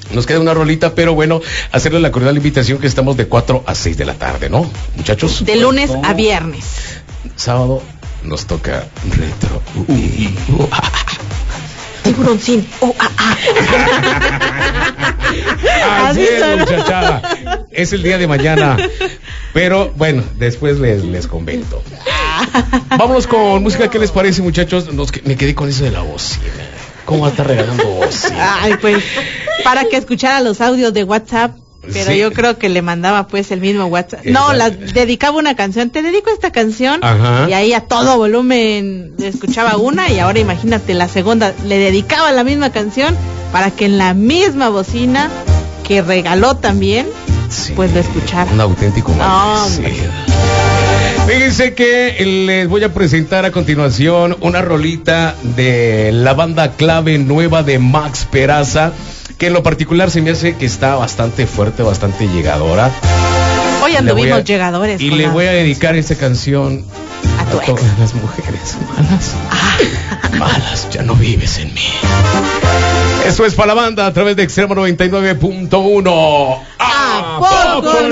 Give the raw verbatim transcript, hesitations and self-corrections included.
Nos queda una rolita, pero bueno, hacerle la cordial invitación que estamos de cuatro a seis de la tarde, ¿no, muchachos? De lunes a viernes. Sábado nos toca retro. Uh, uh, uh, ah. Tiburoncín. Oh, ah, ah. Así es, muchachada. Es el día de mañana. Pero bueno, después les, les comento. Vámonos con música. ¿Qué les parece, muchachos? Nos, me quedé con eso de la bocina. ¿Cómo va a estar regalando bocina? Ay, pues, para que escuchara los audios de WhatsApp. Pero sí, yo creo que le mandaba pues el mismo WhatsApp. Exacto. No, la dedicaba una canción. Te dedico esta canción. Ajá. Y ahí a todo volumen le escuchaba una. Y ahora imagínate la segunda. Le dedicaba la misma canción para que en la misma bocina que regaló también, sí, pues lo escuchara. Un auténtico maldecido. No, fíjense que les voy a presentar a continuación una rolita de la banda Clave Nueva de Max Peraza, que en lo particular se me hace que está bastante fuerte, bastante llegadora. Hoy anduvimos llegadores. Y le voy a dedicar esta canción a, tu a todas las mujeres malas. Ah. Malas, ya no vives en mí. Eso es para la banda a través de Extremo noventa y nueve punto uno. ¿A poco?